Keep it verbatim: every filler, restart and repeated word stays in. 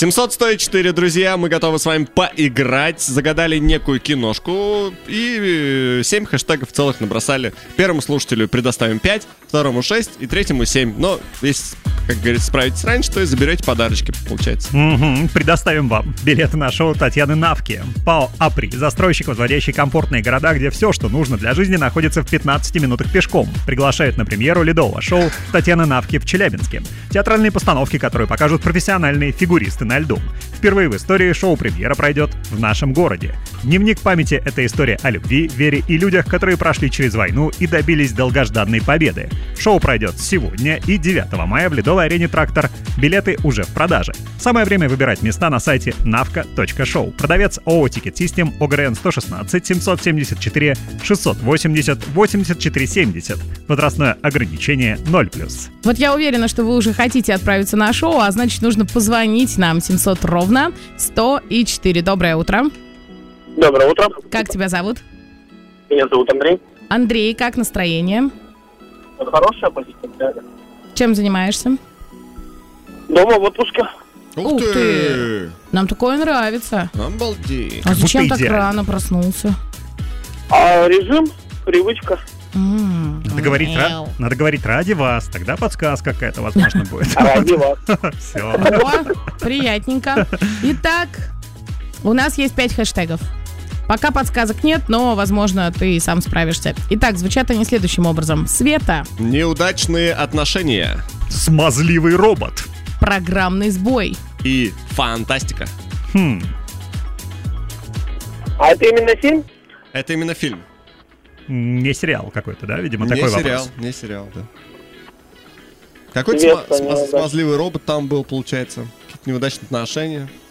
семьсот сто четыре, друзья, мы готовы с вами поиграть. Загадали некую киношку и семь хэштегов целых набросали. Первому слушателю предоставим пять, второму шесть и третьему семь. Но если, как говорится, справитесь раньше, то и заберете подарочки, получается. Угу. Предоставим вам билеты на шоу Татьяны Навки. ПАО «Апри», застройщик, возводящий комфортные города, где все, что нужно для жизни, находится в пятнадцати минутах пешком. Приглашает на премьеру ледового шоу Татьяны Навки в Челябинске. Театральные постановки, которые покажут профессиональные фигуристы на льду. Впервые в истории шоу-премьера пройдет в нашем городе. Дневник памяти — это история о любви, вере и людях, которые прошли через войну и добились долгожданной победы. Шоу пройдет сегодня и девятого мая в ледовой арене «Трактор». Билеты уже в продаже. Самое время выбирать места на сайте навка точка шоу. Продавец ООО «Тикет Систем», ОГРН сто шестнадцать семьсот семьдесят четыре шестьсот восемьдесят восемьдесят четыре семьдесят. Возрастное ограничение ноль плюс. Вот я уверена, что вы уже хотите отправиться на шоу, а значит, нужно позвонить нам семьсот ровно сто и четыре. Доброе утро. Доброе утро. Как тебя зовут? Меня зовут Андрей. Андрей, как настроение? Хорошая позиция. Чем занимаешься? Дома в отпуске. Ух, Ух ты! ты! Нам такое нравится. Обалдеть! А зачем будто так идеально. рано проснулся? А режим, привычка. М, Надо говорить, ра- мяу. надо говорить ради вас, тогда подсказка какая-то, возможно, будет. Ради вас. Все. О, приятненько. Итак, у нас есть пять хэштегов. Пока подсказок нет, но, возможно, ты сам справишься. Итак, звучат они следующим образом. Света, Неудачные отношения Смазливый робот. программный сбой, и фантастика. Хм. А это именно фильм? Это именно фильм. Не сериал какой-то, да? Видимо, Не такой сериал, вопрос. не сериал, да. Какой-то Привет, сма- Таня, сма- да. смазливый робот там был, получается. Какие-то неудачные отношения.